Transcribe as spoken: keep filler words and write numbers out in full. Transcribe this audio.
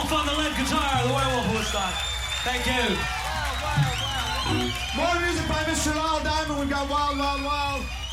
Wolf on the lead guitar, the Werewolf Woodstock. Thank you. More music by Mister Lyle Diamond. We've got Wild, Wild, Wild.